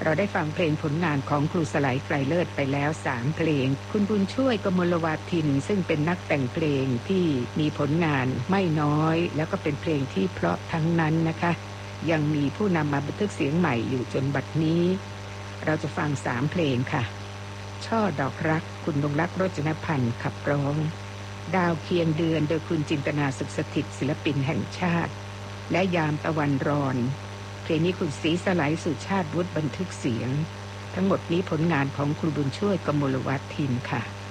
เราได้ฟังเพลงผลงานของครูสไลไกรเลิศไปแล้ว3เพลงคุณบุญช่วยกมลวาทินซึ่งเป็นนักแต่งเพลงที่มีผลงานไม่น้อยแล้วก็เป็นเพลงที่เพราะทั้งนั้นนะคะยังมีผู้นำมาบันทึกเสียงใหม่อยู่จนบัดนี้เราจะฟัง3เพลงค่ะช่อดอกรักคุณดวงรักโรจนพันธ์ขับร้องดาวเคียงเดือนโดยคุณจินตนาสุขสถิตศิลปินแห่งชาติและยามตะวันรอนเพลงนี้คุณศรีสไลสุชาติวุฒิบันทึกเสียงทั้งหมดนี้ผลงานของครูบุญช่วยกมลวัฒน์ทินค่ะ